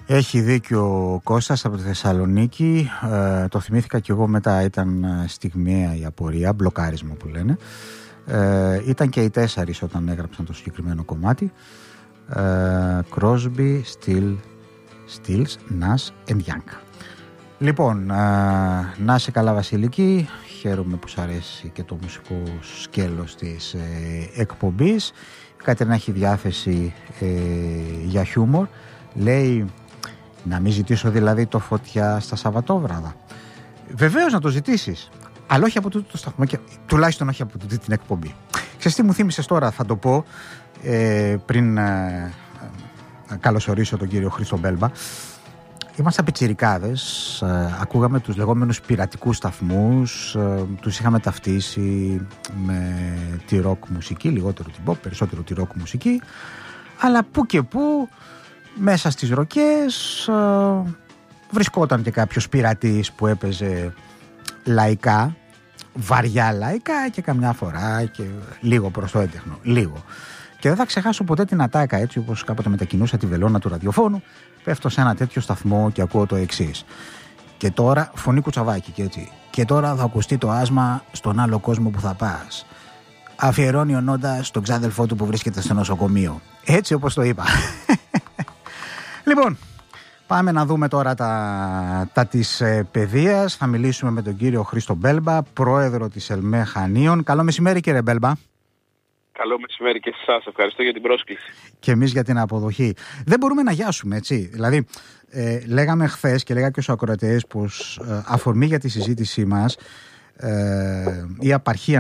Έχει δίκιο ο Κώστας από τη Θεσσαλονίκη. Το θυμήθηκα κι εγώ μετά. Ήταν στιγμιαία η απορία, μπλοκάρισμα που λένε. Ήταν και οι 4 όταν έγραψαν το συγκεκριμένο κομμάτι. Crosby, Stills, Nash and Young. Λοιπόν, να είσαι καλά Βασιλική. Χαίρομαι που σ' αρέσει και το μουσικό σκέλος της εκπομπής. Κάτι να έχει διάθεση για χιούμορ. Λέει, να μην ζητήσω δηλαδή το Φωτιά στα Σαββατόβραδα. Βεβαίως να το ζητήσεις, αλλά όχι από τούτο το σταθμό και τουλάχιστον όχι από τούτη την εκπομπή. Ξέρεις τι μου θύμισες τώρα, θα το πω πριν καλωσορίσω τον κύριο Χρήστο Μπέλμπα. Ήμασταν πιτσιρικάδες, ακούγαμε τους λεγόμενους πειρατικούς σταθμούς, τους είχαμε ταυτίσει με τη ροκ μουσική, λιγότερο την pop, περισσότερο τη ροκ μουσική, αλλά που και που μέσα στις ροκές βρισκόταν και κάποιος πειρατής που έπαιζε λαϊκά, βαριά λαϊκά και καμιά φορά και λίγο προς το έντεχνο, λίγο. Και δεν θα ξεχάσω ποτέ την ατάκα, έτσι όπως κάποτε μετακινούσα τη βελόνα του ραδιοφώνου, πέφτω σε ένα τέτοιο σταθμό και ακούω το εξής. Και τώρα, φωνή κουτσαβάκι και έτσι. Και τώρα θα ακουστεί το άσμα στον άλλο κόσμο που θα πας. Αφιερώνει ο Νόντας στον ξάδελφό του που βρίσκεται στο νοσοκομείο. Έτσι όπως το είπα. Λοιπόν, πάμε να δούμε τώρα τα της παιδείας. Θα μιλήσουμε με τον κύριο Χρήστο Μπέλμπα, πρόεδρο της ΕΛΜΕ Χανίων. Καλό μεσημέρι κύριε Μπέλμπα. Καλό μεσημέρι και σε εσάς. Ευχαριστώ για την πρόσκληση. Και εμείς για την αποδοχή. Δεν μπορούμε να γιάσουμε, έτσι. Δηλαδή, λέγαμε χθες και λέγα και στους ακροατές πως αφορμή για τη συζήτησή μας η απαρχία